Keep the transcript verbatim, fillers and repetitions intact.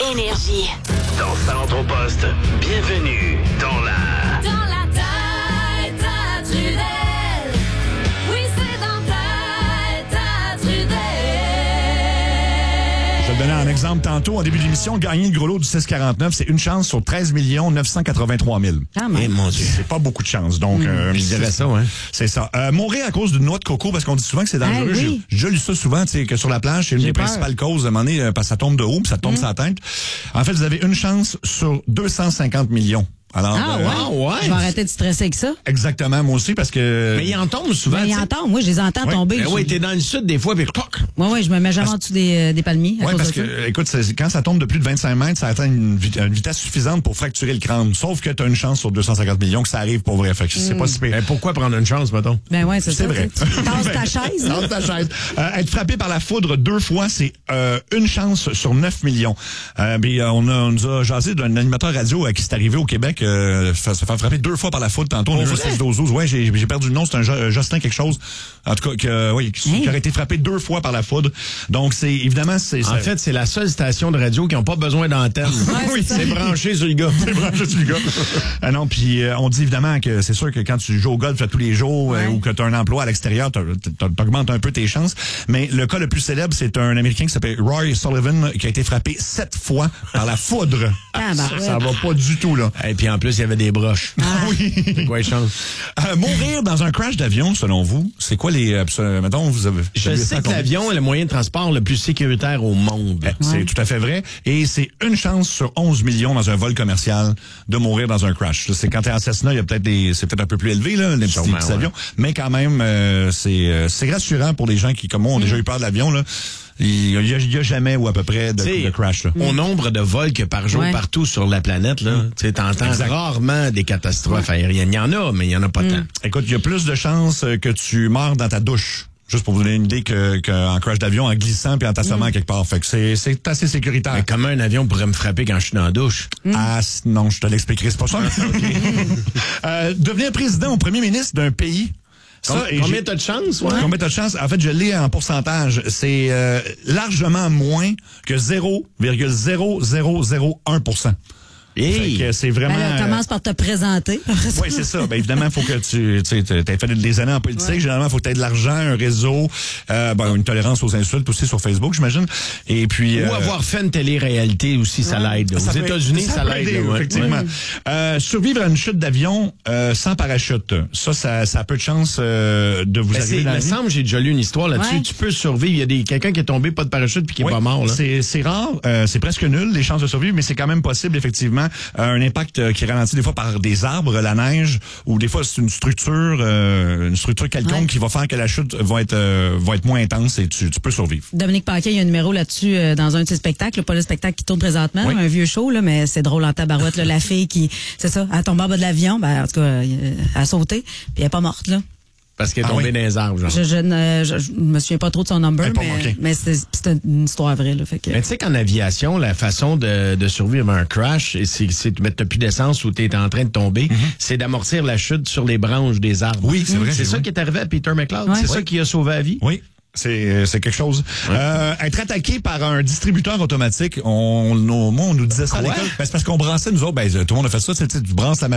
Énergie. Dans Centre au Poste, bienvenue dans la... Dans la tête à Trudel. Oui, c'est dans ta tête à Trudel. Je vais te donner un exemple tantôt. En début d'émission, gagner le gros lot du six quarante-neuf, c'est une chance sur treize millions neuf cent quatre-vingt-trois mille. Quand même. Eh, mon Dieu. C'est pas beaucoup de chance. Donc, mmh, euh, je dirais ça, ouais. C'est ça. Euh, mourir à cause d'une noix de coco, parce qu'on dit souvent que c'est dangereux. Ah, oui. J'ai déjà lu ça souvent, tu sais, que sur la plage, c'est une J'ai des peur. principales causes. À un moment donné, euh, parce que ça tombe de haut, puis ça tombe mmh. sur la tête. En fait, vous avez une chance sur deux cent cinquante millions. Alors, Ah ouais? euh, Ah ouais? Je vais arrêter de stresser avec ça. exactement, moi aussi, parce que... Mais ils en tombent souvent. Ben, ils tu sais. entendent. Moi, je les entends Oui. tomber. Ben Je- oui, t'es dans le sud des fois, puis toc. Ouais, ouais, je me mets jamais en dessous des, euh, des palmiers. à Oui, cause parce de ça. que, écoute, c'est- quand ça tombe de plus de vingt-cinq mètres, ça atteint une, vit- une vitesse suffisante pour fracturer le crâne. Sauf que tu as une chance sur deux cent cinquante millions que ça arrive pour vrai. Fait que c'est pas si pire. Ben pourquoi prendre une chance, mettons? Ben ouais, c'est C'est ça. vrai. Tu tasses ta chaise. là. Dans ta chaise. Euh, être frappé par la foudre deux fois, c'est euh, une chance sur neuf millions. Euh, puis, euh, on, a, on nous a jasé d'un animateur radio à qui c'est arrivé au Québec, euh, se se faire frapper deux fois par la foudre tantôt. On a Oh, vu vrai? six douze douze. Ouais, j'ai j'ai perdu le nom. C'est un Jo- Justin quelque chose. En tout cas, que, oui, qui, Hey. qui aurait été frappé deux fois par la foudre. Donc, c'est évidemment, c'est... En ça- fait, c'est la seule station de radio qui n'a pas besoin d'antenne. Oui, c'est branché sur le gars. C'est branché sur le gars. Ah non, puis euh, on dit évidemment que c'est sûr que quand tu joues au golf à tous les jours euh, Ouais. ou que tu as un emploi à l'extérieur, t'as- t'as- t'augmentes un peu tes chances. Mais le cas le plus célèbre, c'est un Américain qui s'appelle Roy Sullivan qui a été frappé sept fois par la foudre. Ah, bah, ça, ouais. ça va pas du tout, là. Et puis en plus, il y avait des broches. Ah oui. C'est quoi les chances? Euh, mourir dans un crash d'avion, selon vous, c'est quoi les... Euh, euh, mettons, vous avez... Je vous avez ça sais que combien? l'avion est le moyen de transport le plus sécuritaire au monde. Eh, C'est tout à fait vrai. Et c'est une chance sur onze millions dans un vol commercial de mourir dans un crash. C'est quand t'es en Cessna, il y a peut-être des, c'est peut-être un peu plus élevé, là, les petits, Sûrement, petits ouais. avions. Mais quand même, euh, c'est, euh, c'est rassurant pour les gens qui, comme moi, ont déjà eu peur de l'avion, là. Il y a, il y a jamais ou à peu près de, T'sais, de crash, là. Au nombre de vols que par jour Ouais. partout sur la planète, là, tu sais, t'entends Exact. rarement des catastrophes aériennes. Il y en a, mais il y en a pas tant. Écoute, il y a plus de chances euh, que tu meurs dans ta douche. Juste pour vous donner une idée que, qu'en crash d'avion, en glissant puis en t'assommant quelque part. Fait que c'est, c'est assez sécuritaire. Mais comment un avion pourrait me frapper quand je suis dans la douche? Ah, c- non, je te l'expliquerai, c'est pas ça. euh, devenir président ou premier ministre d'un pays. Ça, Com- et Combien j'ai- t'as de chance? Ouais. Combien t'as de chance? En fait, je l'ai en pourcentage. C'est euh, largement moins que zéro virgule zéro zéro zéro un pour cent. Hey! Fait que c'est vraiment... Ben là, commence par te présenter. Oui, c'est ça. Ben, évidemment, il faut que tu tu sais, t'aies fait des années en politique. Ouais. Généralement, il faut que tu aies de l'argent, un réseau, euh, ben, une tolérance aux insultes aussi sur Facebook, j'imagine. Et puis... Ou euh, avoir fait une télé-réalité aussi, ça l'aide. Aux ça peut- États-Unis, ça, peut l'aide. aider, là, ouais. effectivement. Ouais. Euh, survivre à une chute d'avion euh, sans parachute, ça, ça, ça a peu de chance euh, de vous Ben, arriver c'est- dans il la me vie. semble, j'ai déjà lu une histoire là-dessus. Ouais. Tu peux survivre. Il y a des quelqu'un qui est tombé, pas de parachute, puis qui est Oui, pas mort. Là. C'est, c'est rare, euh, c'est presque nul les chances de survivre, mais c'est quand même possible effectivement. Euh, un impact euh, qui est ralenti des fois par des arbres, la neige, ou des fois c'est une structure, euh, une structure quelconque Ouais. qui va faire que la chute va être euh, va être moins intense et tu, tu peux survivre. Dominique Paquet, il y a un numéro là-dessus euh, dans un de ses spectacles, pas le spectacle qui tourne présentement, Oui. un vieux show, là, mais c'est drôle en tabarouette. Là, la fille qui, c'est ça, elle tombe en bas de l'avion, ben, en tout cas, euh, elle a sauté, puis elle est pas morte. Là. Parce qu'elle est Ah tombée oui. dans les arbres. Genre. Je, je, ne, je, je me souviens pas trop de son number, Elle est pas mais, manquée. mais c'est, c'est une histoire vraie. Là, fait que, Mais tu sais qu'en aviation, la façon de, de survivre à un crash, et c'est, c'est de mettre plus d'essence ou t'es en train de tomber, c'est d'amortir la chute sur les branches des arbres. Oui, c'est vrai, C'est c'est ça vrai. qui est arrivé à Peter McLeod. Ouais. C'est Oui. ça qui a sauvé la vie. Oui. C'est, c'est quelque chose. Euh, être attaqué par un distributeur automatique, on, on, on nous disait ça à Quoi? l'école. Ben, c'est parce qu'on brançait, nous autres, ben, tout le monde a fait ça, tu sais, tu branches la